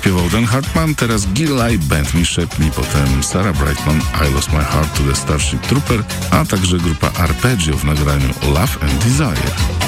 śpiewał Dan Hartman, teraz Gilly Band Me Shapley, potem Sarah Brightman, I Lost My Heart to the Starship Trooper, a także grupa Arpeggio w nagraniu Love and Desire.